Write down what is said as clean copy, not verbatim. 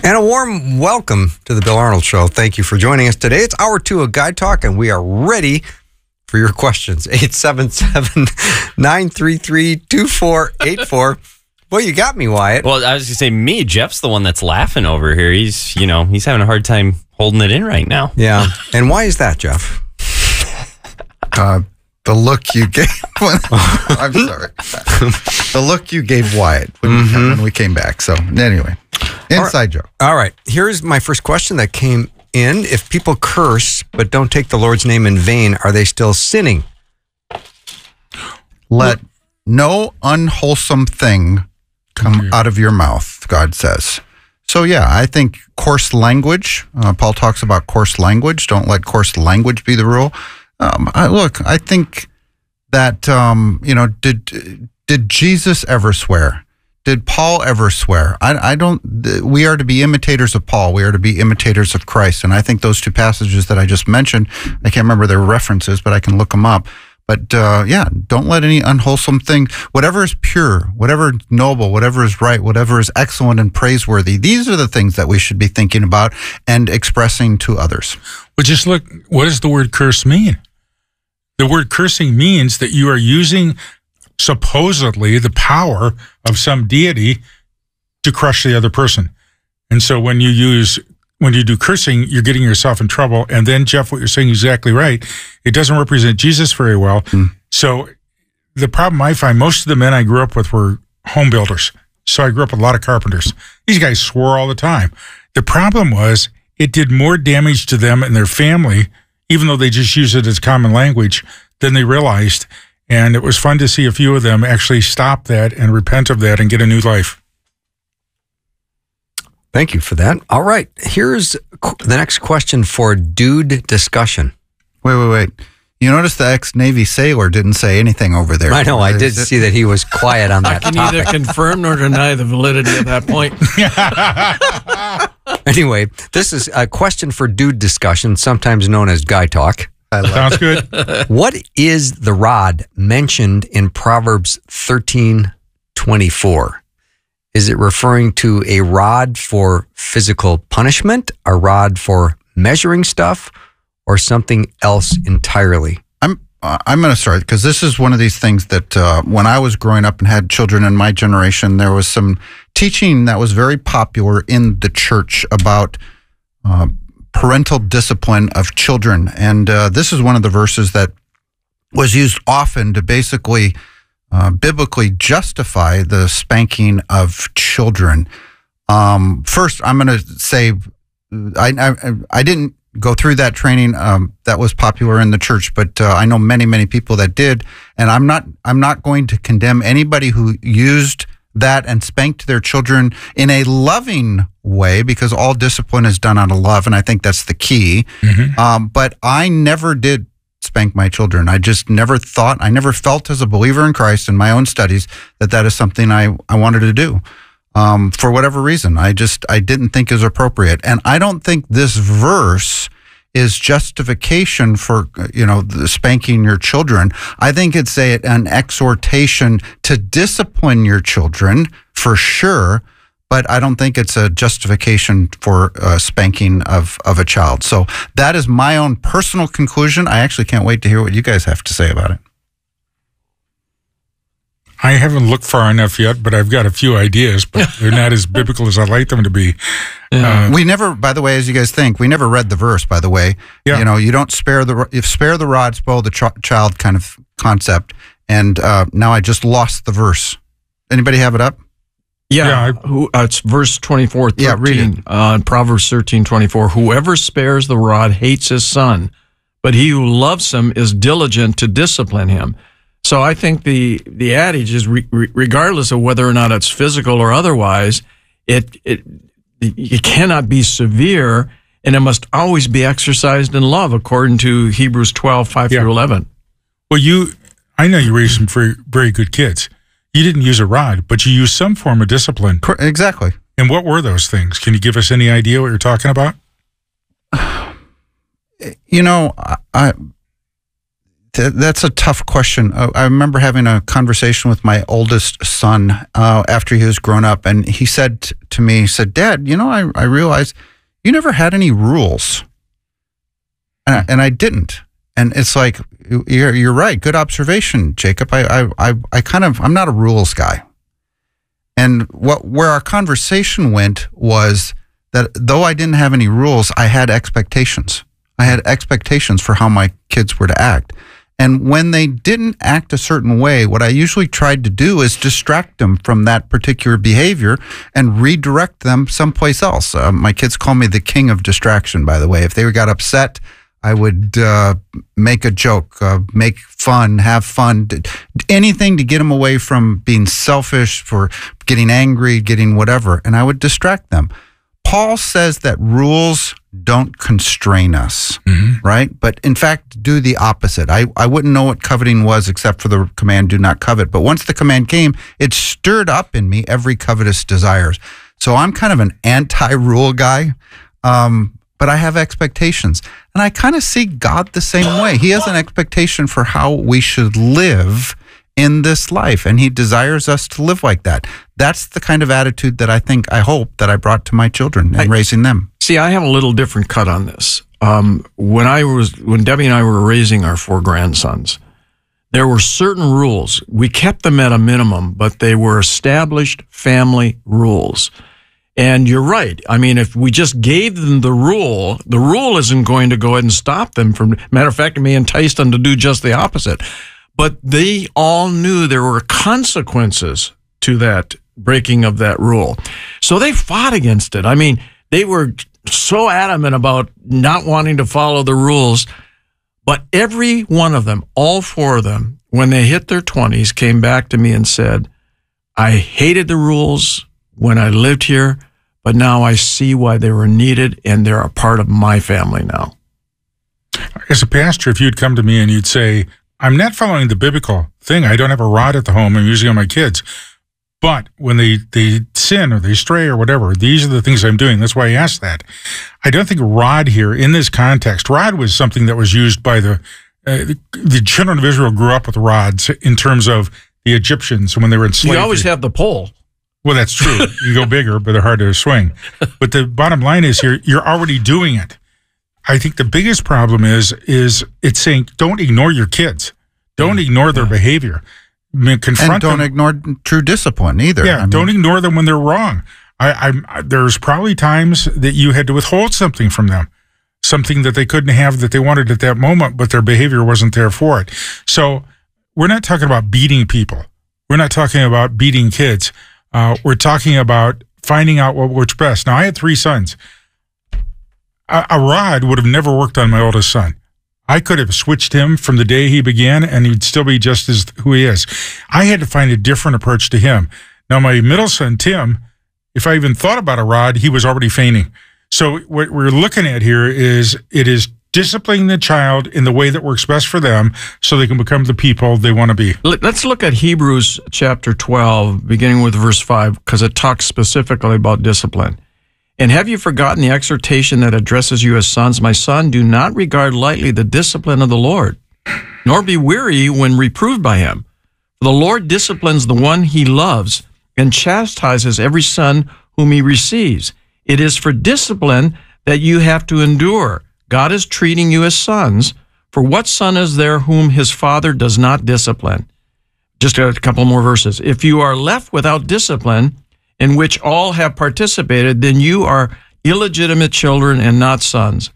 And a warm welcome to the Bill Arnold Show. Thank you for joining us today. It's hour 2 of Guy Talk, and we are ready for your questions. 877-933-2484. Well, you got me, Wyatt. Well, I was going to say, me, Jeff's the one that's laughing over here. He's having a hard time holding it in right now. Yeah. And why is that, Jeff? The look you gave. I'm sorry. The look you gave Wyatt when we came back. So, anyway, inside joke. All right. Here's my first question that came in. If people curse but don't take the Lord's name in vain, are they still sinning? Let no unwholesome thing come out of your mouth, God says. So, yeah, I think coarse language, Paul talks about coarse language. Don't let coarse language be the rule. I think that, did Jesus ever swear? Did Paul ever swear? We are to be imitators of Paul. We are to be imitators of Christ. And I think those two passages that I just mentioned, I can't remember their references, but I can look them up. But don't let any unwholesome thing, whatever is pure, whatever is noble, whatever is right, whatever is excellent and praiseworthy, these are the things that we should be thinking about and expressing to others. Well, just look, what does the word curse mean? The word cursing means that you are using supposedly the power of some deity to crush the other person. And so when you do cursing, you're getting yourself in trouble. And then, Jeff, what you're saying is exactly right. It doesn't represent Jesus very well. So the problem I find, most of the men I grew up with were home builders. So I grew up with a lot of carpenters. These guys swore all the time. The problem was it did more damage to them and their family, even though they just use it as common language, than they realized. And it was fun to see a few of them actually stop that and repent of that and get a new life. Thank you for that. All right. Here's the next question for Dude Discussion. Wait. You notice the ex-Navy sailor didn't say anything over there. I know. I did see that he was quiet on that topic. I can neither confirm nor deny the validity of that point. Anyway, this is a question for Dude Discussion, sometimes known as Guy Talk. Sounds good. What is the rod mentioned in Proverbs 13:24? Is it referring to a rod for physical punishment, a rod for measuring stuff, or something else entirely? I'm going to start because this is one of these things that when I was growing up and had children in my generation, there was some teaching that was very popular in the church about parental discipline of children. And this is one of the verses that was used often to basically biblically justify the spanking of children. First, I'm going to say I didn't go through that training that was popular in the church, but I know many people that did. And I'm not going to condemn anybody who used that and spanked their children in a loving way, because all discipline is done out of love, and I think that's the key. But I never did spank my children. I just never felt as a believer in Christ in my own studies that is something I wanted to do. For whatever reason, I didn't think it was appropriate. And I don't think this verse is justification for, spanking your children. I think it's an exhortation to discipline your children for sure, but I don't think it's a justification for spanking of a child. So that is my own personal conclusion. I actually can't wait to hear what you guys have to say about it. I haven't looked far enough yet, but I've got a few ideas, but they're not as biblical as I'd like them to be. We never, by the way, as you guys think, we never read the verse, by the way. Yeah. You don't spare the rod, spoil the child kind of concept. And now I just lost the verse. Anybody have it up? Yeah, it's verse 24, 13. Yeah, read it. Proverbs 13:24. Whoever spares the rod hates his son, but he who loves him is diligent to discipline him. So I think the adage is regardless of whether or not it's physical or otherwise, it cannot be severe, and it must always be exercised in love, according to Hebrews 12:5-11. Well, I know you raised some very, very good kids. You didn't use a rod, but you used some form of discipline. Exactly. And what were those things? Can you give us any idea what you're talking about? That's a tough question. I remember having a conversation with my oldest son after he was grown up, and he said to me, he said, "Dad, I realized you never had any rules." And I didn't. And it's like, you're right. Good observation, Jacob. I'm not a rules guy. And where our conversation went was that though I didn't have any rules, I had expectations. I had expectations for how my kids were to act. And when they didn't act a certain way, what I usually tried to do is distract them from that particular behavior and redirect them someplace else. My kids call me the king of distraction, by the way. If they got upset, I would make a joke, make fun, have fun, anything to get them away from being selfish, for getting angry, getting whatever, and I would distract them. Paul says that rules don't constrain us, right? But in fact, do the opposite. I wouldn't know what coveting was except for the command, do not covet. But once the command came, it stirred up in me every covetous desires. So I'm kind of an anti-rule guy, but I have expectations. And I kind of see God the same way. He has an expectation for how we should live in this life, and he desires us to live like that. That's the kind of attitude that I hope that I brought to my children and raising them. See, I have a little different cut on this. When Debbie and I were raising our 4 grandsons, there were certain rules. We kept them at a minimum, but they were established family rules. And you're right. I mean, if we just gave them the rule isn't going to go ahead and stop them from, matter of fact, it may entice them to do just the opposite. But they all knew there were consequences to that breaking of that rule. So they fought against it. I mean, they were so adamant about not wanting to follow the rules. But every one of them, all 4 of them, when they hit their 20s, came back to me and said, I hated the rules when I lived here, but now I see why they were needed, and they're a part of my family now. As a pastor, if you'd come to me and you'd say, I'm not following the biblical thing. I don't have a rod at the home. I'm usually on my kids. But when they sin or they stray or whatever, these are the things I'm doing. That's why I asked that. I don't think rod here in this context, rod was something that was used by the children of Israel grew up with rods in terms of the Egyptians when they were enslaved. You always have the pole. Well, that's true. You can go bigger, but they're hard to swing. But the bottom line is here, you're already doing it. I think the biggest problem is it's saying don't ignore your kids. Don't ignore their behavior. I mean, confront them. And don't ignore true discipline either. Yeah, don't ignore them when they're wrong. There's probably times that you had to withhold something from them, something that they couldn't have that they wanted at that moment, but their behavior wasn't there for it. So we're not talking about beating people. We're not talking about beating kids. We're talking about finding out what works best. Now, I had 3 sons. A rod would have never worked on my oldest son. I could have switched him from the day he began, and he'd still be just as who he is. I had to find a different approach to him. Now, my middle son, Tim, if I even thought about a rod, he was already fainting. So what we're looking at here is it is disciplining the child in the way that works best for them so they can become the people they want to be. Let's look at Hebrews chapter 12, beginning with verse 5, because it talks specifically about discipline. And have you forgotten the exhortation that addresses you as sons? My son, do not regard lightly the discipline of the Lord, nor be weary when reproved by him. For the Lord disciplines the one he loves and chastises every son whom he receives. It is for discipline that you have to endure. God is treating you as sons. For what son is there whom his father does not discipline? Just a couple more verses. If you are left without discipline, in which all have participated, then you are illegitimate children and not sons.